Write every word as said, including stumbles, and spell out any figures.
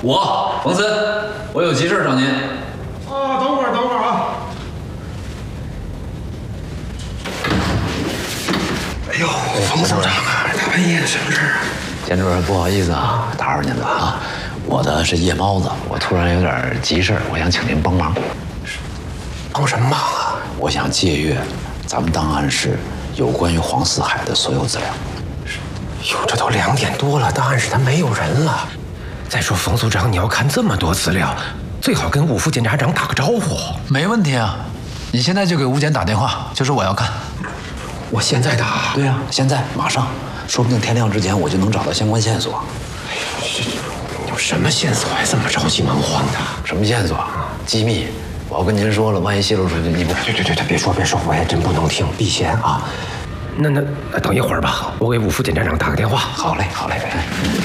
我冯森，我有急事找您。 啊，等会儿，等会儿啊！哎呦，冯组长啊，大半夜的什么事儿啊？ 钱主任，不好意思啊，打扰您了啊。我的是夜猫子，我突然有点急事儿，我想请您帮忙。 帮什么忙啊？ 我想借阅咱们档案室有关于黄四海的所有资料。 哟，这都两点多了，档案室他没有人了。再说，冯组长，你要看这么多资料，最好跟吴副检察长打个招呼。 没问题啊，你现在就给吴检打电话，就说我要看。 我现在打？ 对呀、啊，现在马上，说不定天亮之前我就能找到相关线索。 哎呦，有什么线索还这么着急忙慌的？ 什么线索？机密。我要跟您说了，万一泄露出去，你不…… 对对对对，别说别说，我也真不能听，避嫌啊。那那那等一会儿吧，我给吴副检察长打个电话。 好嘞，好嘞。